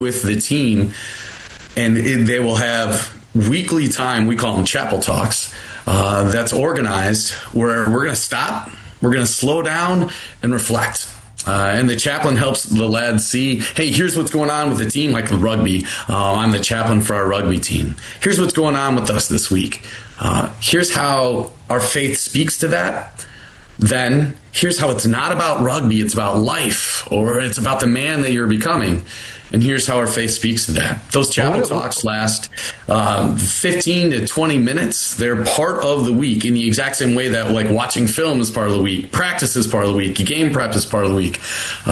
with the team, and they will have weekly time. We call them chapel talks. That's organized where we're going to stop, we're going to slow down and reflect. And the chaplain helps the lads see, hey, here's what's going on with the team, like the rugby. I'm the chaplain for our rugby team. Here's what's going on with us this week. Here's how our faith speaks to that. Then here's how it's not about rugby, it's about life, or it's about the man that you're becoming. And here's how our faith speaks to that. Those chapel talks last 15 to 20 minutes. They're part of the week in the exact same way that like watching film is part of the week, practice is part of the week, game prep is part of the week.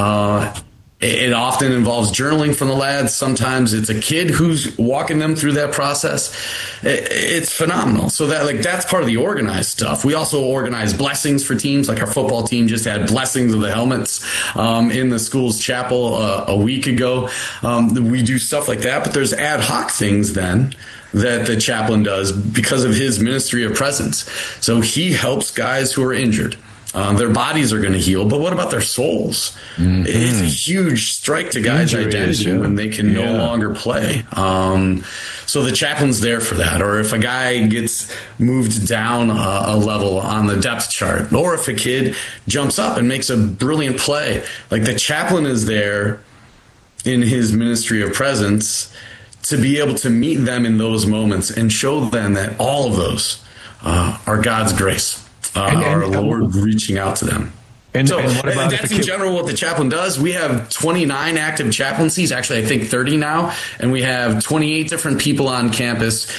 It often involves journaling from the lads. Sometimes it's a kid who's walking them through that process. It's phenomenal. So that's part of the organized stuff. We also organize blessings for teams. Like our football team just had blessings of the helmets in the school's chapel a week ago. We do stuff like that, but there's ad hoc things then that the chaplain does because of his ministry of presence. So he helps guys who are injured. Their bodies are going to heal, but what about their souls? Mm-hmm. It's a huge strike to guys' identity when they can no longer play. So the chaplain's there for that. Or if a guy gets moved down a level on the depth chart, or if a kid jumps up and makes a brilliant play, like the chaplain is there in his ministry of presence to be able to meet them in those moments and show them that all of those are God's grace. Our Lord reaching out to them. And what about that's in general what the chaplain does. We have 29 active chaplaincies, actually I think 30 now, and we have 28 different people on campus,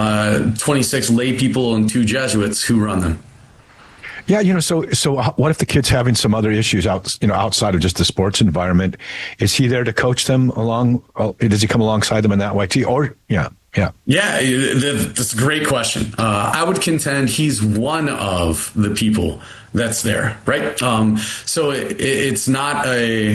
26 lay people and 2 Jesuits who run them. Yeah, so what if the kid's having some other issues outside of just the sports environment? Is he there to coach them along? Does he come alongside them in that way too? Or Yeah, that's a great question. I would contend he's one of the people that's there, right? So it's not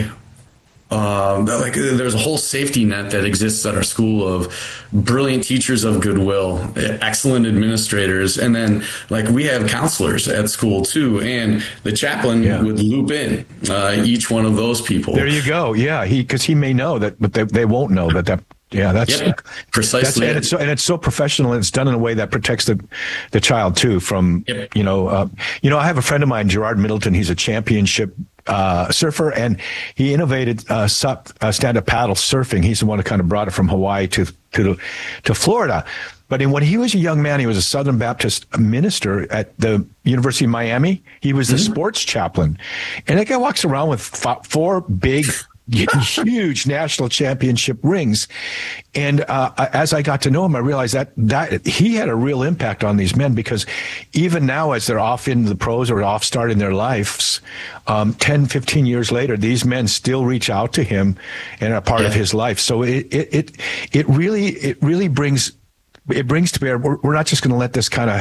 there's a whole safety net that exists at our school of brilliant teachers of goodwill, excellent administrators, and then we have counselors at school too, and the chaplain would loop in each one of those people. There you go. Yeah, because he may know that, but they won't know that. Yeah, that's precisely. And it's so professional, and it's done in a way that protects the child too from, I have a friend of mine, Gerard Middleton. He's a championship surfer, and he innovated stand-up paddle surfing. He's the one who kind of brought it from Hawaii to Florida. But when he was a young man, he was a Southern Baptist minister at the University of Miami. He was the sports chaplain, and that guy walks around with 4 big huge national championship rings. And as I got to know him, I realized that he had a real impact on these men, because even now, as they're off in the pros or off starting their lives, 10, 15 years later, these men still reach out to him and are part of his life. So it really brings to bear. We're not just going to let this kind of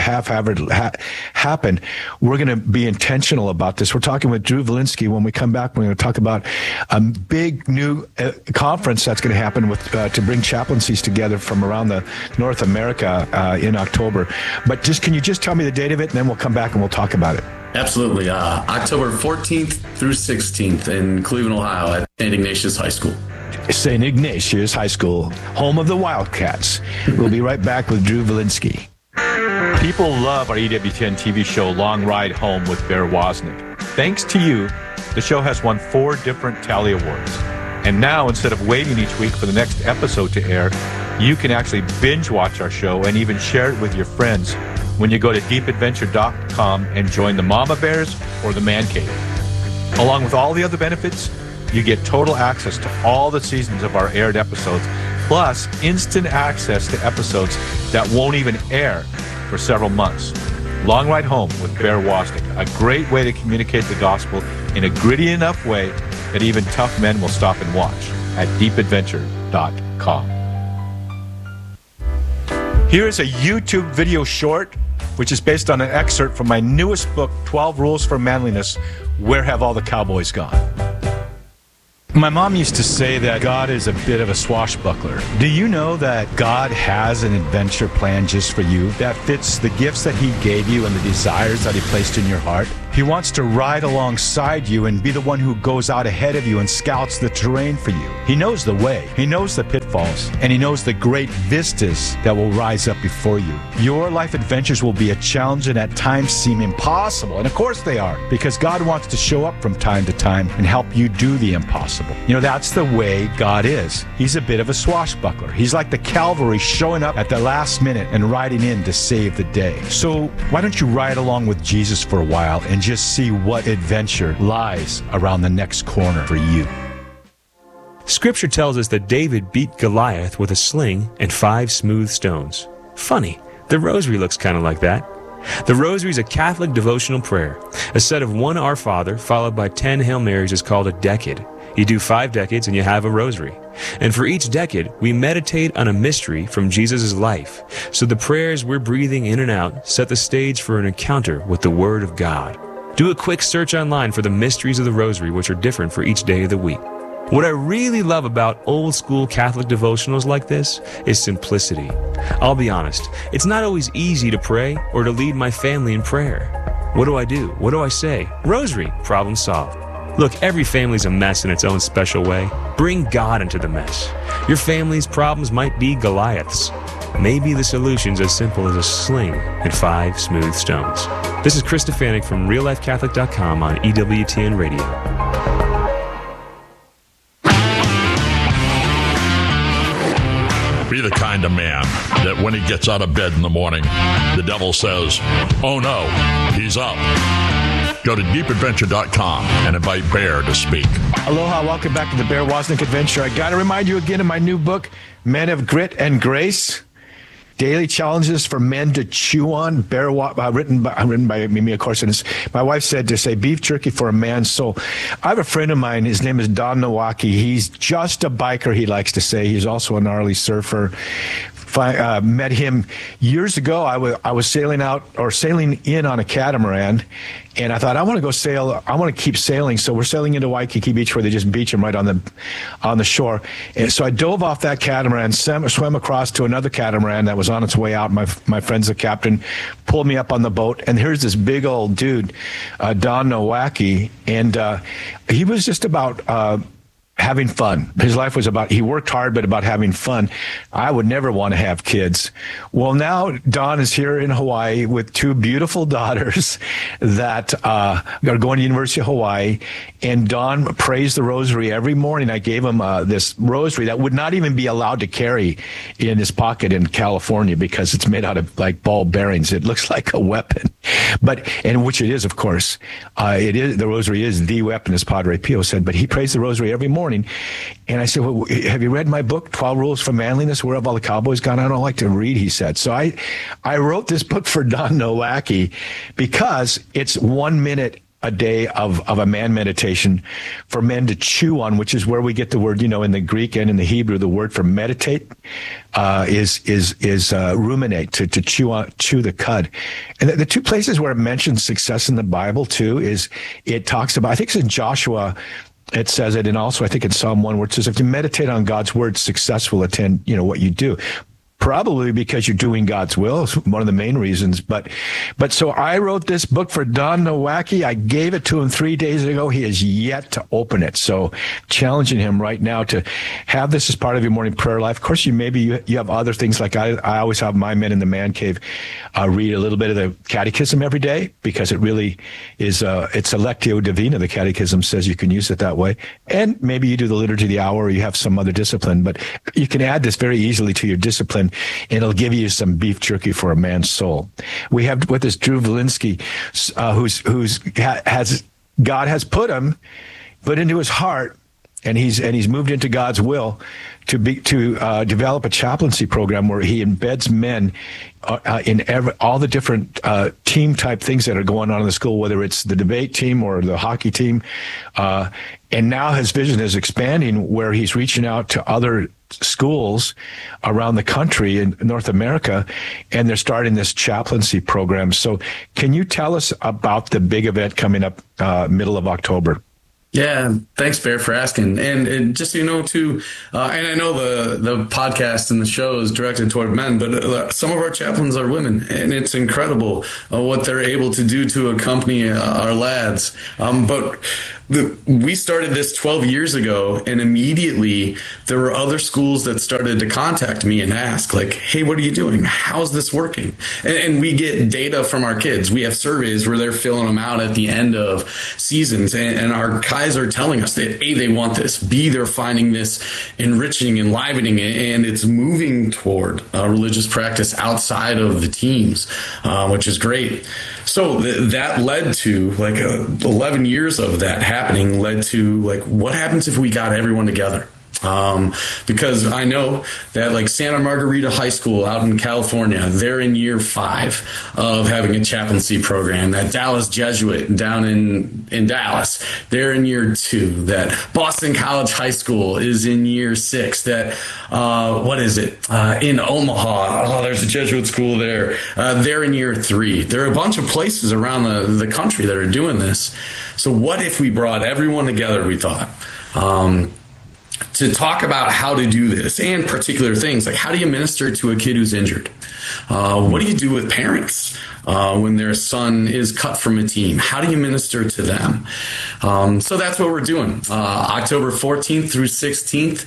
happen. We're going to be intentional about this. We're talking with Drew Valinsky. When we come back, we're going to talk about a big new conference that's going to happen to bring chaplaincies together from around the North America in October. But can you just tell me the date of it, and then we'll come back and we'll talk about it. Absolutely. October 14th through 16th in Cleveland, Ohio at St. Ignatius High School. St. Ignatius High School, home of the Wildcats. We'll be right back with Drew Valinsky. People love our EWTN TV show, Long Ride Home with Bear Wozniak. Thanks to you, the show has won 4 different Tally Awards. And now, instead of waiting each week for the next episode to air, you can actually binge watch our show and even share it with your friends when you go to deepadventure.com and join the Mama Bears or the Man Cave. Along with all the other benefits, you get total access to all the seasons of our aired episodes, plus instant access to episodes that won't even air for several months. Long Ride Home with Bear Wozniak, a great way to communicate the gospel in a gritty enough way that even tough men will stop and watch at deepadventure.com. Here is a YouTube video short, which is based on an excerpt from my newest book, 12 Rules for Manliness, Where Have All the Cowboys Gone? My mom used to say that God is a bit of a swashbuckler. Do you know that God has an adventure plan just for you that fits the gifts that he gave you and the desires that he placed in your heart? He wants to ride alongside you and be the one who goes out ahead of you and scouts the terrain for you. He knows the way, he knows the pitfalls, and he knows the great vistas that will rise up before you. Your life adventures will be a challenge and at times seem impossible. And of course they are, because God wants to show up from time to time and help you do the impossible. You know, that's the way God is. He's a bit of a swashbuckler. He's like the cavalry showing up at the last minute and riding in to save the day. So why don't you ride along with Jesus for a while and just see what adventure lies around the next corner for you. Scripture tells us that David beat Goliath with a sling and 5 smooth stones. Funny, the rosary looks kind of like that. The rosary is a Catholic devotional prayer. A set of 1 Our Father followed by 10 Hail Marys is called a decade. You do 5 decades and you have a rosary. And for each decade, we meditate on a mystery from Jesus' life. So the prayers we're breathing in and out set the stage for an encounter with the Word of God. Do a quick search online for the mysteries of the rosary, which are different for each day of the week. What I really love about old school Catholic devotionals like this is simplicity. I'll be honest, it's not always easy to pray or to lead my family in prayer. What do I do? What do I say? Rosary, problem solved. Look, every family's a mess in its own special way. Bring God into the mess. Your family's problems might be Goliaths. Maybe the solution's as simple as a sling and 5 smooth stones. This is Chris Stefanik from RealLifeCatholic.com on EWTN Radio. Be the kind of man that when he gets out of bed in the morning, the devil says, "Oh no, he's up." Go to deepadventure.com and invite Bear to speak. Aloha, welcome back to the Bear Wozniak Adventure. I got to remind you again of my new book, Men of Grit and Grace. Daily Challenges for Men to Chew On, written by me, of course. And my wife said to say beef jerky for a man's soul. I have a friend of mine. His name is Don Nowaki. He's just a biker, he likes to say. He's also a gnarly surfer. Met him years ago. I was sailing in on a catamaran, and I thought, I want to go sail. I want to keep sailing. So we're sailing into Waikiki Beach, where they just beach him right on the shore. And so I dove off that catamaran, swam across to another catamaran that was on its way out. My friend's the captain, pulled me up on the boat, and here's this big old dude, Don Nowaki, and he was just about having fun. His life was about, he worked hard, but about having fun. I would never want to have kids. Well, now Don is here in Hawaii with 2 beautiful daughters that are going to University of Hawaii. And Don prays the rosary every morning. I gave him this rosary that would not even be allowed to carry in his pocket in California because it's made out of like ball bearings. It looks like a weapon, and which it is, of course. The rosary is the weapon, as Padre Pio said, but he prays the rosary every morning. And I said, well, have you read my book, 12 Rules for Manliness? Where have all the cowboys gone? I don't like to read, he said. So I wrote this book for Don Nowaki because it's 1 minute a day of a man meditation for men to chew on, which is where we get the word, in the Greek and in the Hebrew, the word for meditate is ruminate, to chew the cud. And the 2 places where it mentions success in the Bible too is it talks about, I think it's in Joshua. It says it, and also I think in Psalm 1 where it says, if you meditate on God's word, success will attend, what you do. Probably because you're doing God's will is one of the main reasons. But so I wrote this book for Don Nowaki. I gave it to him 3 days ago. He has yet to open it. So challenging him right now to have this as part of your morning prayer life. Of course, you have other things like I always have my men in the man cave read a little bit of the catechism every day because it really is it's a Lectio Divina. The catechism says you can use it that way. And maybe you do the liturgy of the hour or you have some other discipline, but you can add this very easily to your discipline. And it'll give you some beef jerky for a man's soul. We have with us Drew Valinsky, God has put into his heart, and he's moved into God's will to develop a chaplaincy program where he embeds men in all the different team type things that are going on in the school, whether it's the debate team or the hockey team. And now his vision is expanding where he's reaching out to other schools around the country in North America, and they're starting this chaplaincy program. So can you tell us about the big event coming up middle of October? Yeah, thanks, Bear, for asking. And just so you know, too, and I know the podcast and the show is directed toward men, but some of our chaplains are women, and it's incredible what they're able to do to accompany our lads. But we started this 12 years ago, and immediately there were other schools that started to contact me and ask, like, hey, what are you doing? How's this working? And we get data from our kids. We have surveys where they're filling them out at the end of seasons, and our guys are telling us that A, they want this, B, they're finding this enriching, enlivening, and it's moving toward religious practice outside of the teams, which is great. So that led to 11 years of that happening led to what happens if we got everyone together? Because I know that Santa Margarita High School out in California, they're in year 5 of having a chaplaincy program. That Dallas Jesuit down in Dallas, they're in year 2. That Boston College High School is in year 6. That, in Omaha, there's a Jesuit school there. They're in year 3. There are a bunch of places around the country that are doing this. So what if we brought everyone together, we thought, to talk about how to do this and particular things like how do you minister to a kid who's injured? What do you do with parents when their son is cut from a team? How do you minister to them? So that's what we're doing. October 14th through 16th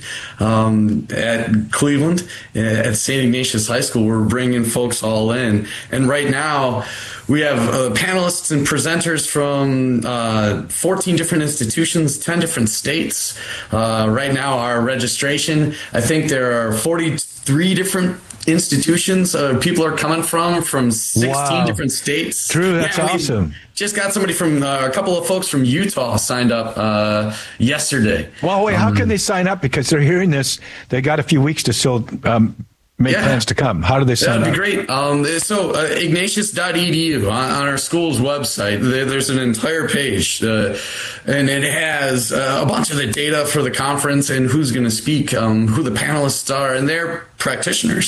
at Cleveland at St. Ignatius High School, we're bringing folks all in. And right now, we have panelists and presenters from 14 different institutions, 10 different states. Right now, our registration, I think there are 43 different institutions people are coming from 16 different states. Drew, that's awesome. Just got somebody from a couple of folks from Utah signed up yesterday. Well, wait, how can they sign up? Because they're hearing this. They got a few weeks to still make plans to come. How do they sign up? That'd be great. So ignatius.edu on our school's website, there's an entire page, and it has a bunch of the data for the conference and who's going to speak, who the panelists are, and they're practitioners.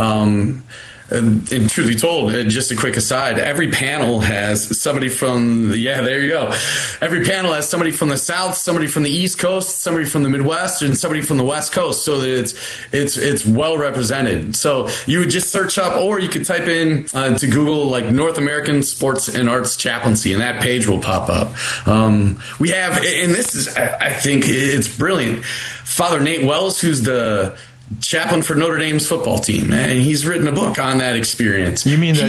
And truth be told, just a quick aside, every panel has somebody from every panel has somebody from the South, somebody from the East Coast, somebody from the Midwest, and somebody from the West Coast, so that it's well represented. So you would just search up, or you could type in to Google North American Sports and Arts Chaplaincy, and that page will pop up. We have, and this is, I think it's brilliant, Father Nate Wells, who's the chaplain for Notre Dame's football team, and he's written a book on that experience. You mean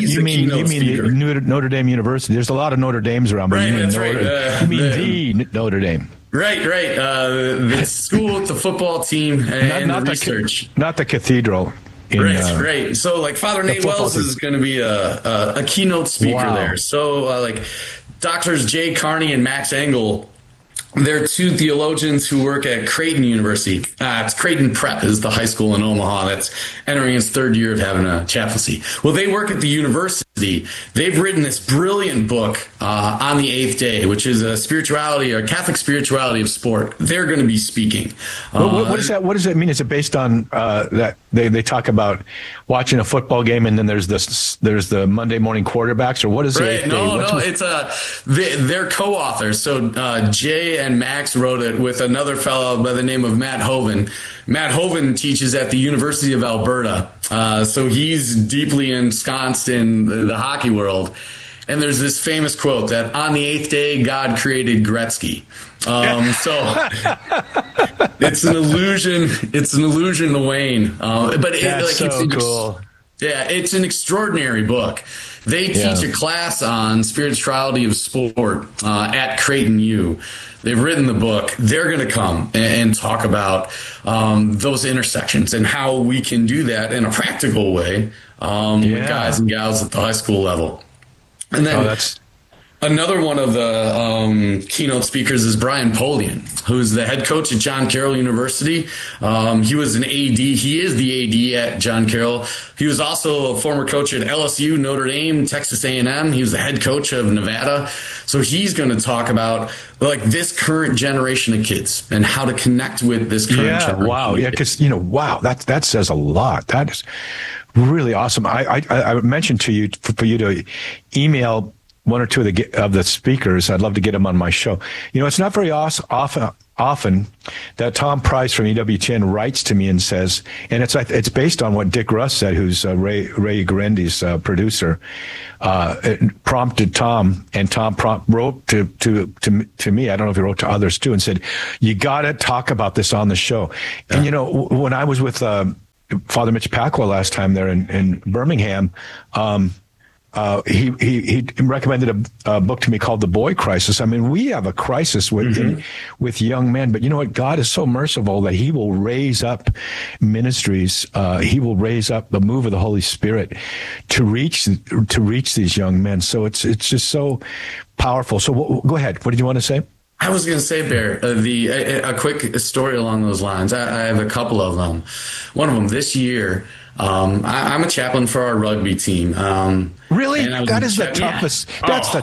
the Notre Dame University? There's a lot of Notre Dames around, but you mean the Notre Dame. Right. The school with the football team and not the research, not the cathedral. Right. So Father Nate Wells is going to be a keynote speaker there. So Doctors Jay Carney and Max Engel, they're 2 theologians who work at Creighton University. It's Creighton Prep is the high school in Omaha that's entering its 3rd year of having a chaplaincy. Well, they work at the university. They've written this brilliant book on the 8th day, which is a Catholic spirituality of sport. They're going to be speaking. What does that? What does that mean? Is it based on that they talk about watching a football game and then there's the Monday morning quarterbacks, or what is it? No, it's they're co-authors. So Jay and Max wrote it with another fellow by the name of Matt Hoven. Matt Hoven teaches at the University of Alberta, so he's deeply ensconced in the hockey world. And there's this famous quote that on the 8th day, God created Gretzky. So it's an illusion. It's an illusion to Wayne. But that's so cool. Yeah, it's an extraordinary book. They teach a class on spirituality of sport at Creighton U. They've written the book. They're going to come and talk about those intersections and how we can do that in a practical way with guys and gals at the high school level. And then another one of the keynote speakers is Brian Polian, who's the head coach at John Carroll University. He was an AD. He is the AD at John Carroll. He was also a former coach at LSU, Notre Dame, Texas A&M. He was the head coach of Nevada. So he's going to talk about this current generation of kids and how to connect with this current generation. Wow. Yeah, because, that says a lot. That is really awesome. I mentioned to you for you to email one or two of the speakers. I'd love to get them on my show. It's not very often that Tom Price from EWTN writes to me and says, and it's based on what Dick Russ said, who's Ray Garendi's producer, it prompted Tom, and Tom wrote to me. I don't know if he wrote to others too, and said, you got to talk about this on the show. Yeah. And when I was with Father Mitch Pacwa last time there in Birmingham, he recommended a book to me called The Boy Crisis. I mean, we have a crisis with young men, but you know what? God is so merciful that he will raise up ministries. He will raise up the move of the Holy Spirit to reach these young men. So it's just so powerful. So go ahead. What did you want to say? I was going to say, Bear, a quick story along those lines. I have a couple of them. One of them this year. I'm a chaplain for our rugby team. Really? That is the toughest. That's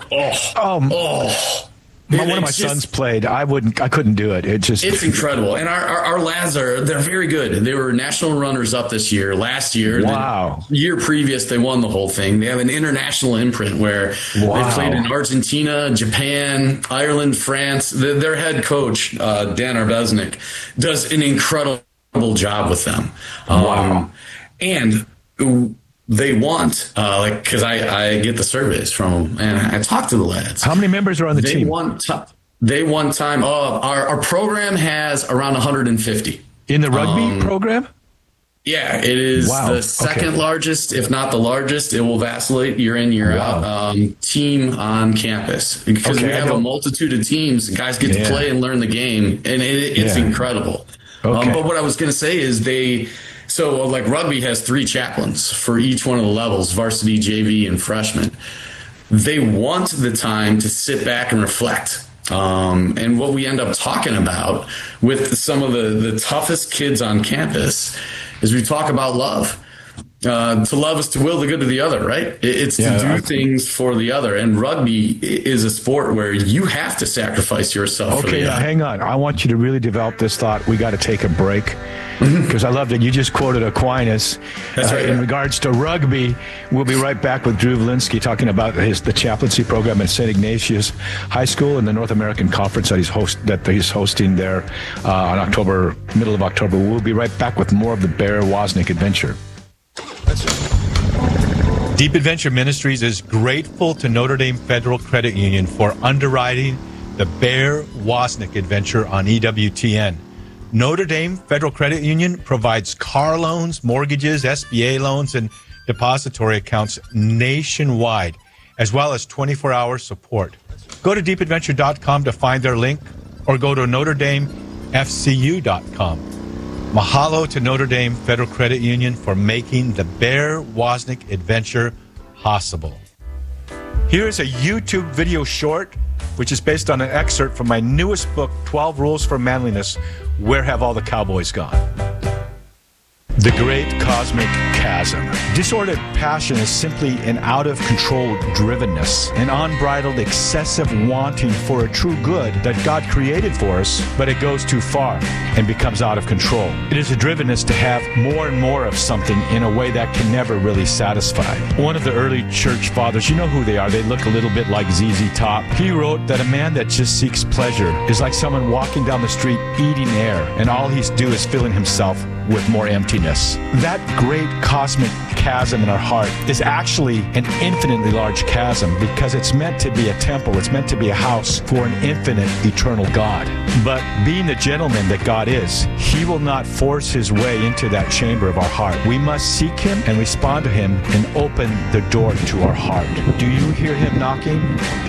one of my sons played. I couldn't do it. It's incredible. And our lads they're very good. They were national runners up this year. Last year, wow. The year previous, they won the whole thing. They have an international imprint where they played in Argentina, Japan, Ireland, France. Their head coach, Dan Arbesnik, does an incredible job with them. Wow. And they want, because I get the surveys from them, and I talk to the lads. How many members are on the team? They want time. Our program has around 150. In the rugby program? Yeah, it is the second largest, if not the largest. It will vacillate year in, year out, team on campus. Because we have a multitude of teams. Guys get to play and learn the game, and it's incredible. Okay. But what I was going to say is So, like, rugby has 3 chaplains for each one of the levels, varsity, JV, and freshman. They want the time to sit back and reflect. And what we end up talking about with some of the toughest kids on campus is we talk about love. To love is to will the good of the other, right? It's to do things for the other. And rugby is a sport where you have to sacrifice yourself. Okay, now hang on. I want you to really develop this thought. We got to take a break. Because I love that you just quoted Aquinas. That's right. In regards to rugby, we'll be right back with Drew Valinsky talking about the chaplaincy program at St. Ignatius High School and the North American Conference that he's hosting there on middle of October. We'll be right back with more of the Bear Wozniak adventure. Deep Adventure Ministries is grateful to Notre Dame Federal Credit Union for underwriting the Bear Wozniak adventure on EWTN. Notre Dame Federal Credit Union provides car loans, mortgages, SBA loans, and depository accounts nationwide, as well as 24-hour support. Go to deepadventure.com to find their link, or go to NotreDameFCU.com. Mahalo to Notre Dame Federal Credit Union for making the Bear Wozniak adventure possible. Here's a YouTube video short, which is based on an excerpt from my newest book, 12 Rules for Manliness, Where Have All the Cowboys Gone? The Great Cosmic Chasm. Disordered passion is simply an out-of-control drivenness, an unbridled, excessive wanting for a true good that God created for us, but it goes too far and becomes out of control. It is a drivenness to have more and more of something in a way that can never really satisfy. One of the early church fathers, you know who they are, they look a little bit like ZZ Top. He wrote that a man that just seeks pleasure is like someone walking down the street eating air, and all he's doing is filling himself with more emptiness. That great cosmic chasm in our heart is actually an infinitely large chasm because it's meant to be a temple. It's meant to be a house for an infinite, eternal God. But being the gentleman that God is, he will not force his way into that chamber of our heart. We must seek him and respond to him and open the door to our heart. Do you hear him knocking?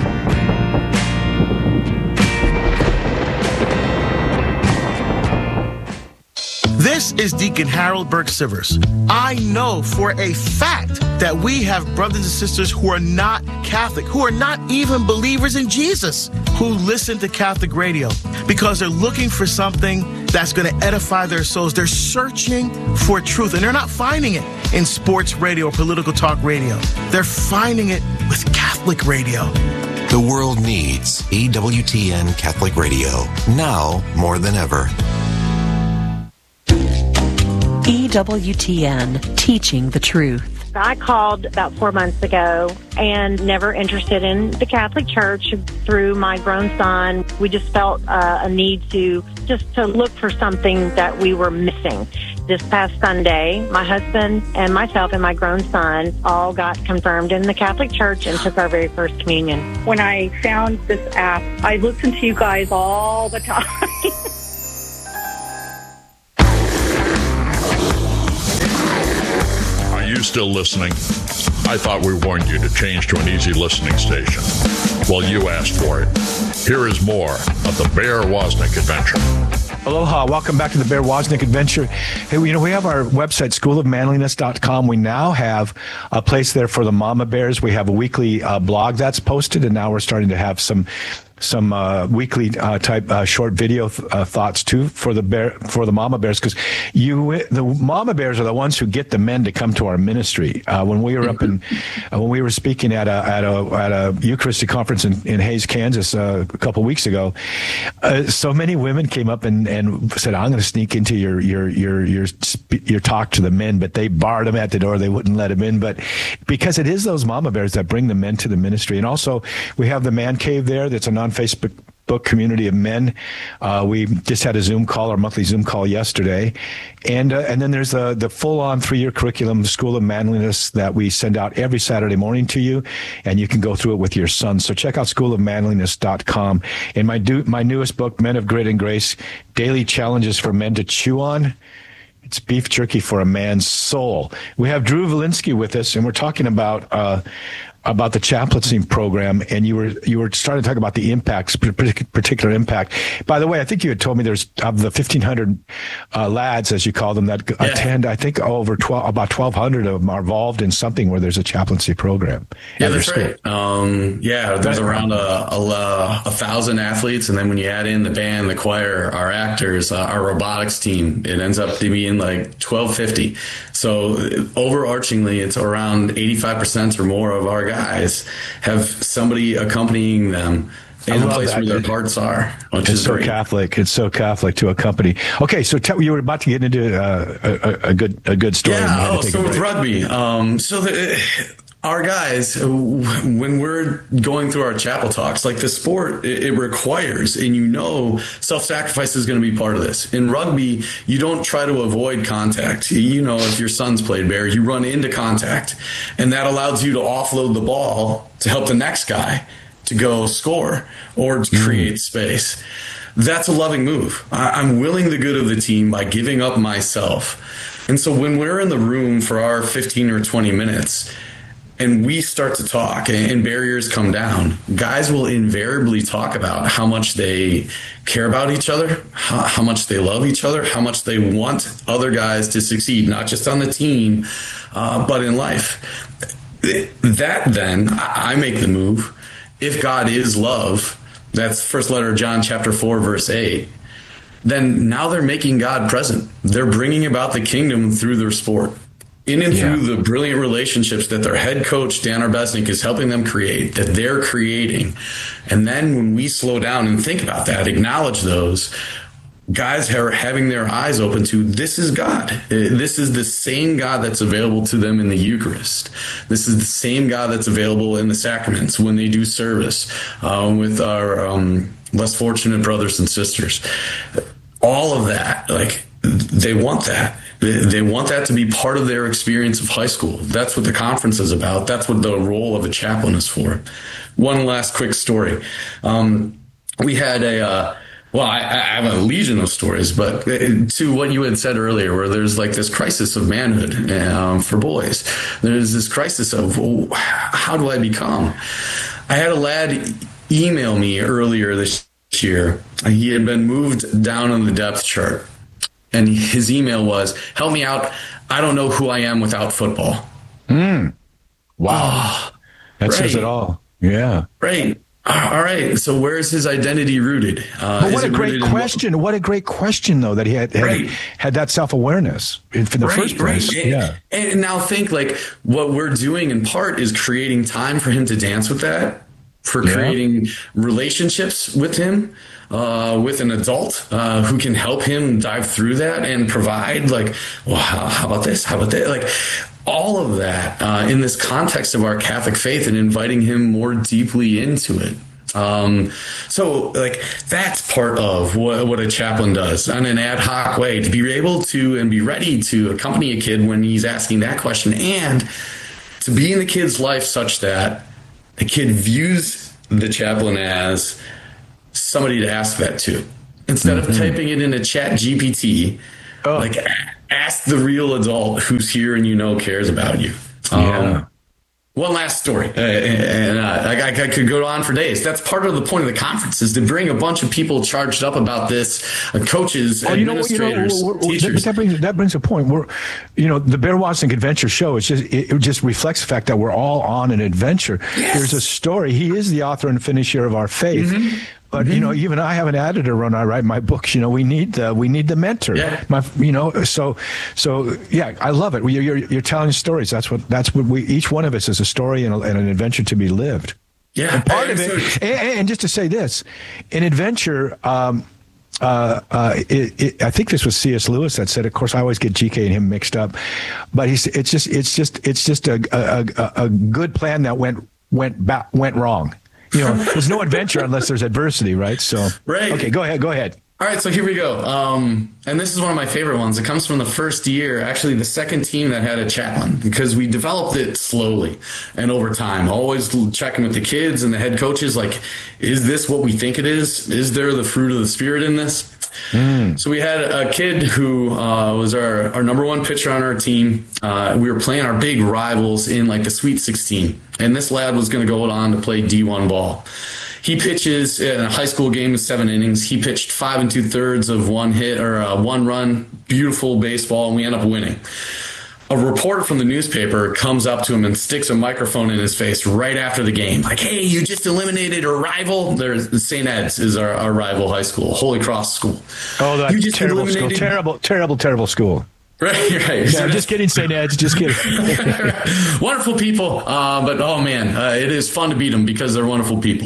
This is Deacon Harold Burke Sivers. I know for a fact that we have brothers and sisters who are not Catholic, who are not even believers in Jesus, who listen to Catholic radio because they're looking for something that's going to edify their souls. They're searching for truth, and they're not finding it in sports radio or political talk radio. They're finding it with Catholic radio. The world needs EWTN Catholic Radio, now more than ever. EWTN, teaching the truth. I called about 4 months ago and never interested in the Catholic Church. Through my grown son, we just felt a need to look for something that we were missing. This past Sunday, my husband and myself and my grown son all got confirmed in the Catholic Church and took our very first communion. When I found this app, I listened to you guys all the time. Are you still listening? I thought we warned you to change to an easy listening station. Well, you asked for it. Here is more of the Bear Wozniak Adventure. Aloha. Welcome back to the Bear Wozniak Adventure. Hey, we have our website, schoolofmanliness.com. We now have a place there for the mama bears. We have a weekly blog that's posted, and now we're starting to have some weekly type short video thoughts too for the mama bears, because the mama bears are the ones who get the men to come to our ministry. When we were up when we were speaking at a Eucharistic conference in Hays, Kansas a couple weeks ago, so many women came up and said, "I'm going to sneak into your talk to the men," but they barred them at the door. They wouldn't let them in. But because it is those mama bears that bring the men to the ministry, and also we have the Man Cave there. That's a non-Facebook community of men. We just had a Zoom call, our monthly Zoom call yesterday. And then there's the full-on 3-year curriculum, School of Manliness, that we send out every Saturday morning to you, and you can go through it with your son. So check out schoolofmanliness.com. And my newest book, Men of Grit and Grace, Daily Challenges for Men to Chew On. It's beef jerky for a man's soul. We have Drew Valinsky with us, and we're talking about the chaplaincy program, and you were starting to talk about the impacts, particular impact. By the way, I think you had told me there's of the 1,500 lads, as you call them, that attend. I think about 1,200 of them are involved in something where there's a chaplaincy program. Yeah, that's right. There's around 1,000 athletes, and then when you add in the band, the choir, our actors, our robotics team, it ends up being like 1,250. So overarchingly, it's around 85% or more of our guys have somebody accompanying them in the place where their hearts are. It's so great. Catholic. It's so Catholic to accompany. Okay, so you were about to get into a good story. Yeah. So with rugby, our guys, when we're going through our chapel talks, like the sport, it requires, and self-sacrifice is going to be part of this. In rugby, you don't try to avoid contact. If your son's played Bear, you run into contact, and that allows you to offload the ball to help the next guy to go score or to create space. That's a loving move. I'm willing the good of the team by giving up myself. And so when we're in the room for our 15 or 20 minutes, and we start to talk and barriers come down, guys will invariably talk about how much they care about each other, how much they love each other, how much they want other guys to succeed, not just on the team, but in life. Then I make the move. If God is love, that's first letter of John chapter 4, verse 8, then now they're making God present. They're bringing about the kingdom through their sport. In and through the brilliant relationships that their head coach, Dan Arbesnik, is helping them create, that they're creating. And then when we slow down and think about that, acknowledge those, guys are having their eyes open to, this is God. This is the same God that's available to them in the Eucharist. This is the same God that's available in the sacraments when they do service with our less fortunate brothers and sisters. All of that, they want that. They want that to be part of their experience of high school. That's what the conference is about. That's what the role of a chaplain is for. One last quick story. We had I have a legion of stories, but to what you had said earlier, where there's this crisis of manhood for boys. There's this crisis of, how do I become? I had a lad email me earlier this year. He had been moved down on the depth chart. And his email was, help me out. I don't know who I am without football. Wow. That says it all. Yeah. Right. All right. So where is his identity rooted? What a great question. What a great question, though, that he had that self-awareness in the first place. Yeah. And now think what we're doing in part is creating time for him to dance with that, for creating relationships with him. With an adult who can help him dive through that and provide how about this? How about that? all of that in this context of our Catholic faith and inviting him more deeply into it. So like that's part of what a chaplain does on an ad hoc way, to be able to and be ready to accompany a kid when he's asking that question, and to be in the kid's life such that the kid views the chaplain as somebody to ask that to, instead of typing it in a chat GPT. Like ask the real adult who's here and cares about you. One last story, and I could go on for days. That's part of the point of the conference, is to bring a bunch of people charged up about this, coaches, administrators, teachers. That brings a point. The Bear Wozniak Adventure Show, it just reflects the fact that we're all on an adventure. Yes. There's a story. He is the author and finisher of our faith. Mm-hmm. But even I have an editor when I write my books. We need the mentor. Yeah. So I love it. You're telling stories. That's what we, each one of us is a story and an adventure to be lived. Yeah. And part of it, and just to say this, an adventure. I think this was C.S. Lewis that said. Of course, I always get G.K. and him mixed up, but it's just a good plan that went wrong. There's no adventure unless there's adversity, right? So, right. Okay, go ahead. All right, so here we go. And this is one of my favorite ones. It comes from the first year, actually the second team that had a chaplain, because we developed it slowly and over time, always checking with the kids and the head coaches, like, is this what we think it is? Is there the fruit of the Spirit in this? So we had a kid who was our number one pitcher on our team. We were playing our big rivals in like the Sweet 16. And this lad was going to go on to play D1 ball. He pitches in a high school game with 7 innings. He pitched 5 2/3 of one hit or 1 run, beautiful baseball, and we end up winning. A reporter from the newspaper comes up to him and sticks a microphone in his face right after the game. Like, hey, you just eliminated a rival. There's St. Ed's is our rival high school, Holy Cross School. Oh, that's terrible school. Terrible school. Right. Yeah, just kidding, St. Ed's. Just kidding. Wonderful people. But, oh, man, it is fun to beat them because they're wonderful people.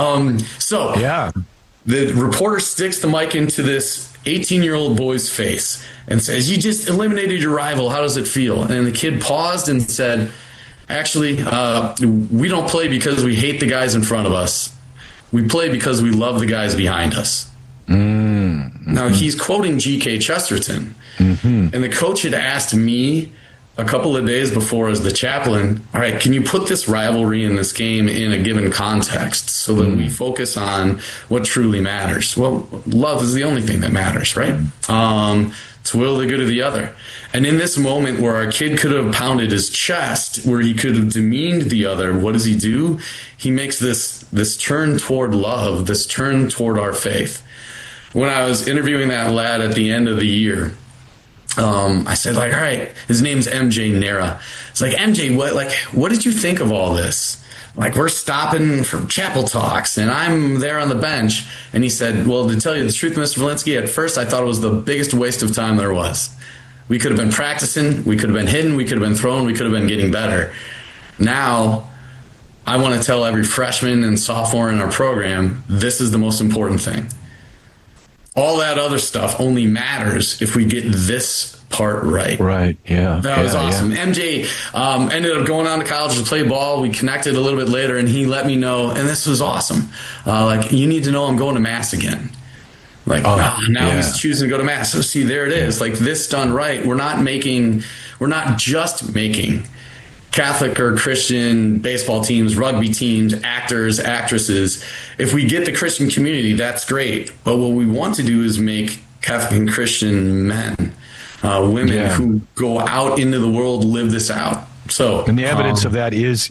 The reporter sticks the mic into this 18-year-old boy's face and says, you just eliminated your rival. How does it feel? And the kid paused and said, actually, we don't play because we hate the guys in front of us. We play because we love the guys behind us. Mm-hmm. Now, he's quoting G.K. Chesterton. Mm-hmm. And the coach had asked me a couple of days before as the chaplain, all right, can you put this rivalry in this game in a given context so that we focus on what truly matters? Well, love is the only thing that matters, right? To will the good of the other. And in this moment where our kid could have pounded his chest, where he could have demeaned the other, what does he do? He makes this turn toward love, this turn toward our faith. When I was interviewing that lad at the end of the year, I said, like, all right, his name's MJ Nera. It's like, MJ, what did you think of all this? Like, we're stopping for chapel talks and I'm there on the bench. And he said, well, to tell you the truth, Mr. Valinsky, at first I thought it was the biggest waste of time there was. We could have been practicing, we could have been hitting, we could have been throwing, we could have been getting better. Now, I want to tell every freshman and sophomore in our program, this is the most important thing. All that other stuff only matters if we get this part right. Right, yeah. That was awesome. Yeah. MJ ended up going on to college to play ball. We connected a little bit later, and he let me know, and this was awesome. You need to know I'm going to Mass again. He's choosing to go to Mass. So see, there it is. Like, this done right, we're not just making Catholic or Christian baseball teams, rugby teams, actors, actresses. If we get the Christian community, that's great. But what we want to do is make Catholic and Christian men, women who go out into the world, live this out. So, and the evidence of that is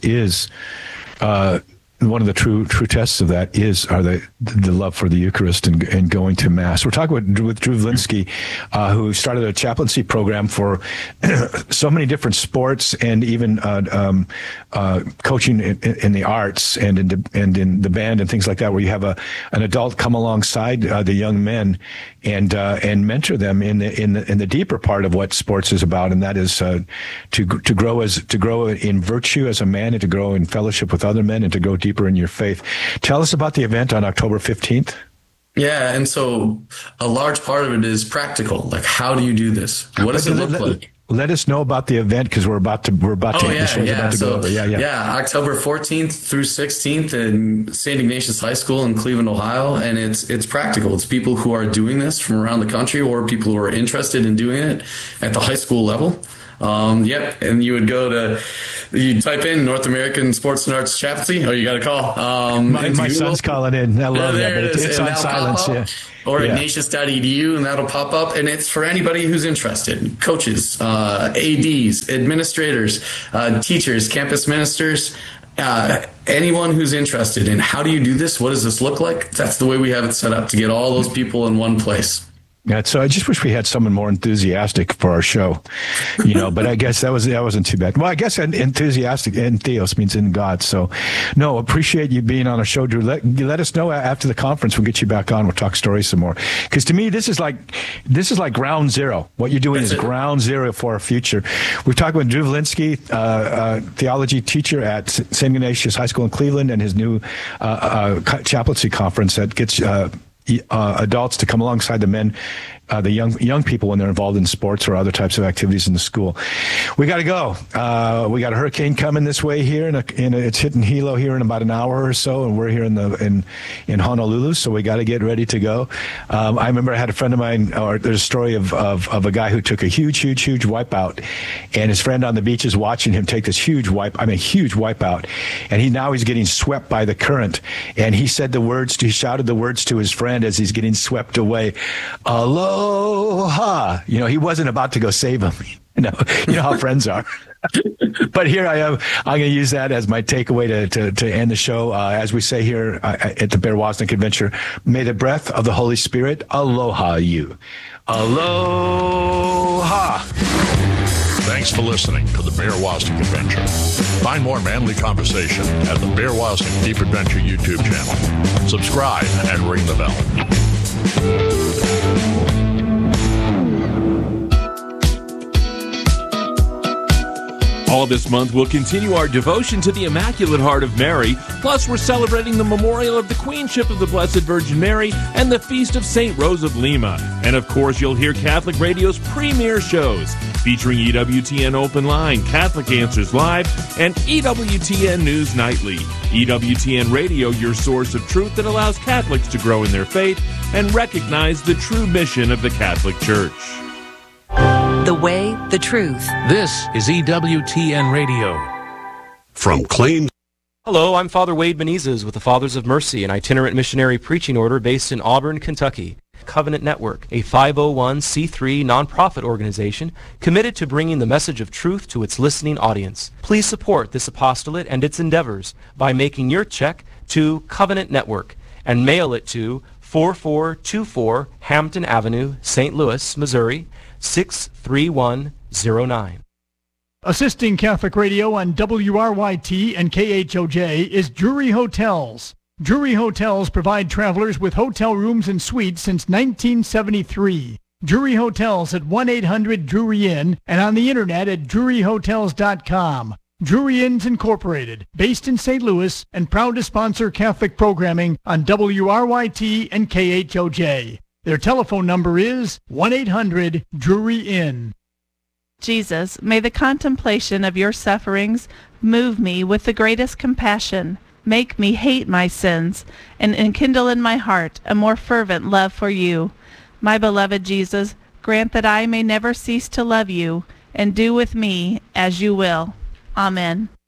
one of the true tests of that are the love for the Eucharist and going to Mass. We're talking with Drew Valinsky, who started a chaplaincy program for so many different sports and even coaching in the arts and in the band and things like that, where you have an adult come alongside the young men and mentor them in the deeper part of what sports is about, and that is to grow in virtue as a man, and to grow in fellowship with other men, and to grow deeper in your faith. Tell us about the event on October 15th. Yeah, and so a large part of it is practical. Like, how do you do this? What does it look like? let us know about the event, because we're about to go over. Yeah, October 14th through 16th in St. Ignatius High School in Cleveland, Ohio, and it's practical. It's people who are doing this from around the country, or people who are interested in doing it at the high school level. And you would you type in North American Sports and Arts Chaplaincy, or you got a call. My son's calling in. I love that, but it's on silence. Yeah. Or ignatius.edu, and that'll pop up. And it's for anybody who's interested: coaches, ADs, administrators, teachers, campus ministers, anyone who's interested in how do you do this? What does this look like? That's the way we have it set up, to get all those people in one place. Yeah, so I just wish we had someone more enthusiastic for our show, but I guess that wasn't too bad. Well, I guess enthusiastic, and Theos means in God. So, no, appreciate you being on our show, Drew. Let us know after the conference. We'll get you back on. We'll talk stories some more. Because to me, this is like ground zero. What you're doing is ground zero for our future. We're talking with Drew Valinsky, theology teacher at St. Ignatius High School in Cleveland, and his new chaplaincy conference that gets adults to come alongside the men, the young people, when they're involved in sports or other types of activities in the school. We got to go. We got a hurricane coming this way here, and it's hitting Hilo here in about an hour or so, and we're here in Honolulu, so we got to get ready to go. I remember I had a friend of mine, there's a story of a guy who took a huge wipeout, and his friend on the beach is watching him take this huge wipeout, and he's getting swept by the current, and he shouted the words to his friend as he's getting swept away. Aloha. He wasn't about to go save him. You know how friends are. But here I am. I'm going to use that as my takeaway to end the show. As we say here at the Bear Wozniak Adventure, may the breath of the Holy Spirit aloha you. Aloha. Thanks for listening to the Bear Wozniak Adventure. Find more manly conversation at the Bear Wozniak Deep Adventure YouTube channel. Subscribe and ring the bell. All this month, we'll continue our devotion to the Immaculate Heart of Mary. Plus, we're celebrating the memorial of the Queenship of the Blessed Virgin Mary and the Feast of St. Rose of Lima. And of course, you'll hear Catholic Radio's premier shows featuring EWTN Open Line, Catholic Answers Live, and EWTN News Nightly. EWTN Radio, your source of truth that allows Catholics to grow in their faith and recognize the true mission of the Catholic Church. The way, the truth. This is EWTN Radio. From Claims. Hello, I'm Father Wade Menezes with the Fathers of Mercy, an itinerant missionary preaching order based in Auburn, Kentucky. Covenant Network, a 501c3 nonprofit organization committed to bringing the message of truth to its listening audience. Please support this apostolate and its endeavors by making your check to Covenant Network and mail it to 4424 Hampton Avenue, St. Louis, Missouri, 63109. Assisting Catholic Radio on WRYT and KHOJ is Drury Hotels. Drury Hotels provide travelers with hotel rooms and suites since 1973. Drury Hotels at 1-800-DRURY-INN and on the internet at druryhotels.com. Drury Inns Incorporated, based in St. Louis and proud to sponsor Catholic programming on WRYT and KHOJ. Their telephone number is 1-800-DRURY-INN. Jesus, may the contemplation of your sufferings move me with the greatest compassion. Make me hate my sins and enkindle in my heart a more fervent love for you. My beloved Jesus, grant that I may never cease to love you and do with me as you will. Amen.